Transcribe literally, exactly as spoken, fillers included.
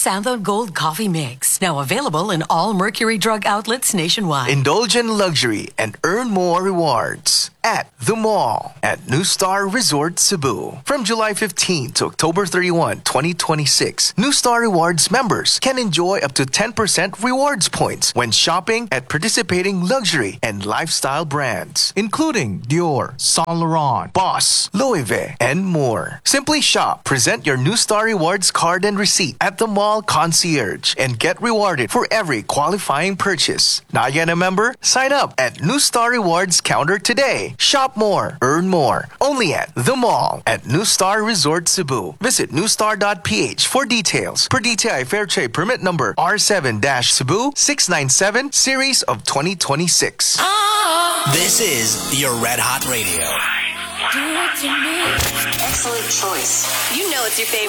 Xantho Gold Coffee Mix. Now available in all Mercury Drug outlets nationwide. Indulge in luxury and earn more rewards at the mall at New Star Resort Cebu. From July fifteenth to October thirty-first, twenty twenty-six, New Star Rewards members can enjoy up to ten percent rewards points when shopping at participating luxury and lifestyle brands, including Dior, Saint Laurent, Boss, Louis Vuitton, and more. Simply shop, present your New Star Rewards card and receipt at the mall concierge, and get rewarded for every qualifying purchase. Not yet a member? Sign up at New Star Rewards counter today. Shop more, earn more. Only at the mall at New Star Resort Cebu. Visit newstar dot p h for details. Per D T I Fair Trade Permit Number R seven Cebu six ninety-seven Series of twenty twenty-six. This is your Red Hot Radio. Excellent choice. You know it's your favorite.